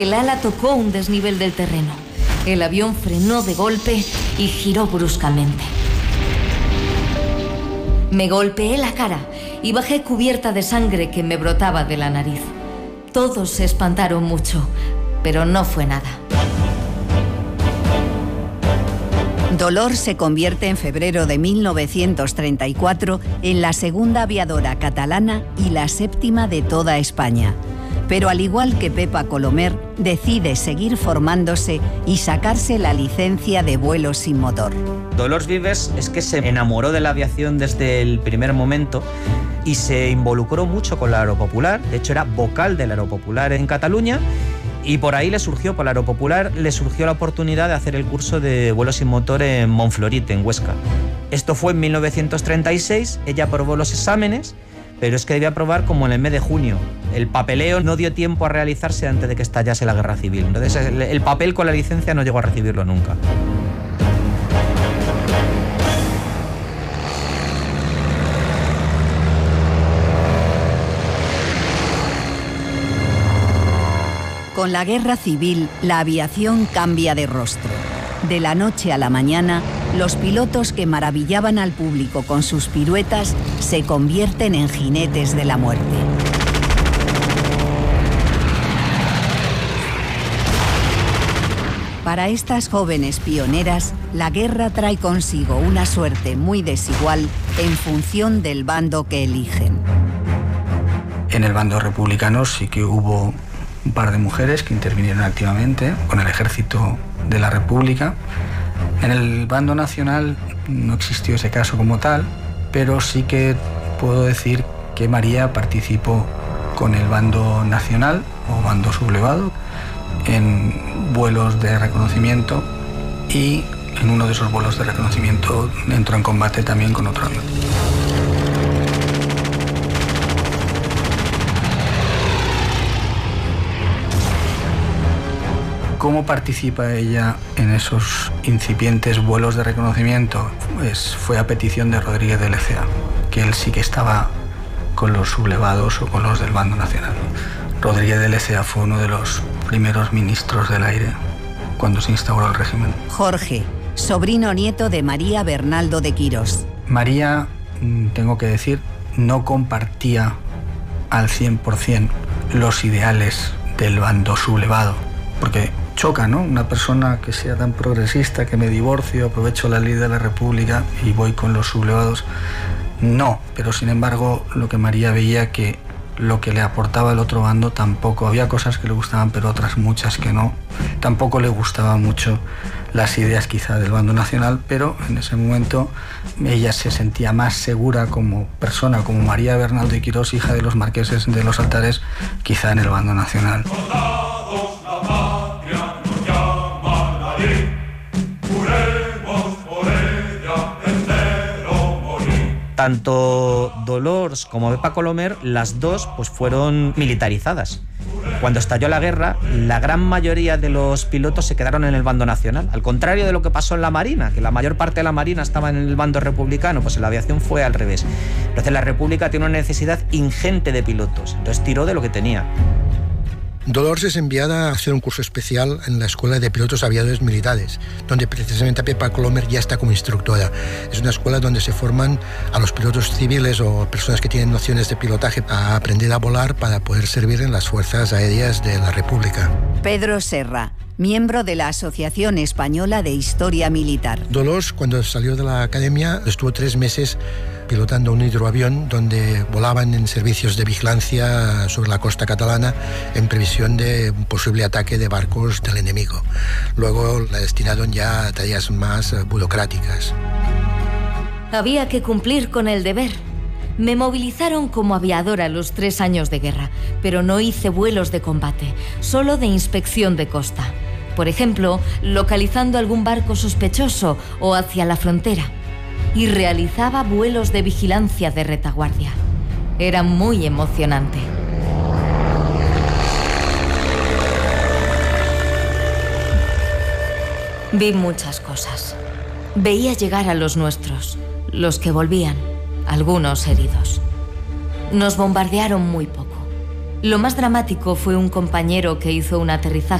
El ala tocó un desnivel del terreno. El avión frenó de golpe y giró bruscamente. Me golpeé la cara y bajé cubierta de sangre que me brotaba de la nariz. Todos se espantaron mucho, pero no fue nada. Dolors se convierte en febrero de 1934 en la segunda aviadora catalana y la séptima de toda España. Pero al igual que Pepa Colomer, decide seguir formándose y sacarse la licencia de vuelo sin motor. Dolors Vives es que se enamoró de la aviación desde el primer momento y se involucró mucho con la Aeropopular. De hecho, era vocal de la Aeropopular en Cataluña. Y por ahí por la Aeropopular, le surgió la oportunidad de hacer el curso de vuelo sin motor en Montflorit, en Huesca. Esto fue en 1936, ella aprobó los exámenes, pero es que debía aprobar como en el mes de junio. El papeleo no dio tiempo a realizarse antes de que estallase la guerra civil. Entonces, el papel con la licencia no llegó a recibirlo nunca. Con la guerra civil, la aviación cambia de rostro. De la noche a la mañana, los pilotos que maravillaban al público con sus piruetas se convierten en jinetes de la muerte. Para estas jóvenes pioneras, la guerra trae consigo una suerte muy desigual en función del bando que eligen. En el bando republicano sí que hubo un par de mujeres que intervinieron activamente con el ejército de la República. En el bando nacional no existió ese caso como tal, pero sí que puedo decir que María participó con el bando nacional o bando sublevado en vuelos de reconocimiento y en uno de esos vuelos de reconocimiento entró en combate también con otro avión. ¿Cómo participa ella en esos incipientes vuelos de reconocimiento? Pues fue a petición de Rodríguez de Lecea, que él sí que estaba con los sublevados o con los del bando nacional. Rodríguez de Lecea fue uno de los primeros ministros del aire cuando se instauró el régimen. Jorge, sobrino nieto de María Bernaldo de Quirós. María, tengo que decir, no compartía al 100% los ideales del bando sublevado, porque choca, ¿no? Una persona que sea tan progresista, que me divorcio, aprovecho la ley de la República y voy con los sublevados. No, pero sin embargo, lo que María veía que lo que le aportaba el otro bando tampoco, había cosas que le gustaban, pero otras muchas que no. Tampoco le gustaban mucho las ideas quizá del bando nacional, pero en ese momento ella se sentía más segura como persona, como María Bernaldo de Quirós, hija de los marqueses de los Altares, quizá en el bando nacional. Tanto Dolors como Pepa Colomer, las dos pues fueron militarizadas. Cuando estalló la guerra, la gran mayoría de los pilotos se quedaron en el bando nacional. Al contrario de lo que pasó en la Marina, que la mayor parte de la Marina estaba en el bando republicano, pues en la aviación fue al revés. Entonces la República tiene una necesidad ingente de pilotos, entonces tiró de lo que tenía. Dolors es enviada a hacer un curso especial en la Escuela de Pilotos Aviadores Militares, donde precisamente Pepa Colomer ya está como instructora. Es una escuela donde se forman a los pilotos civiles o personas que tienen nociones de pilotaje a aprender a volar para poder servir en las fuerzas aéreas de la República. Pedro Serra, miembro de la Asociación Española de Historia Militar. Dolors, cuando salió de la academia, estuvo 3 meses pilotando un hidroavión donde volaban en servicios de vigilancia sobre la costa catalana en previsión de un posible ataque de barcos del enemigo. Luego la destinaron ya a tareas más burocráticas. Había que cumplir con el deber. Me movilizaron como aviadora los 3 años de guerra, pero no hice vuelos de combate, solo de inspección de costa. Por ejemplo, localizando algún barco sospechoso o hacia la frontera. Y realizaba vuelos de vigilancia de retaguardia. Era muy emocionante. Vi muchas cosas. Veía llegar a los nuestros, los que volvían, algunos heridos. Nos bombardearon muy poco. Lo más dramático fue un compañero que hizo un aterrizaje